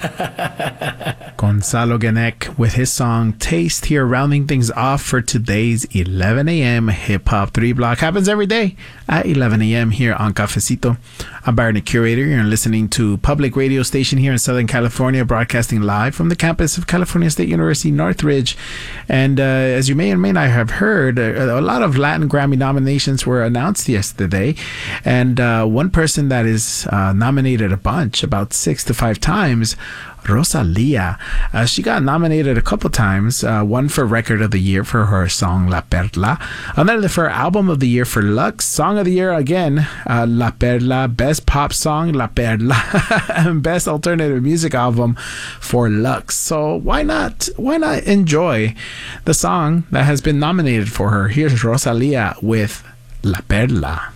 Gonzalo Ganek with his song Taste here, rounding things off for today's 11 a.m. Hip Hop 3 Block. Happens every day at 11 a.m. here on Cafecito. I'm Byron, the curator. You're listening to public radio station here in Southern California, broadcasting live from the campus of California State University, Northridge. And as you may or may not have heard, a lot of Latin Grammy nominations were announced yesterday. And one person that is nominated a bunch, about 6 to 5 times, Rosalía. She got nominated a couple times, one for Record of the Year for her song La Perla, another for Album of the Year for Lux, Song of the Year again, La Perla, Best Pop Song, La Perla, and Best Alternative Music Album for Lux. So why not enjoy the song that has been nominated for her? Here's Rosalía with La Perla.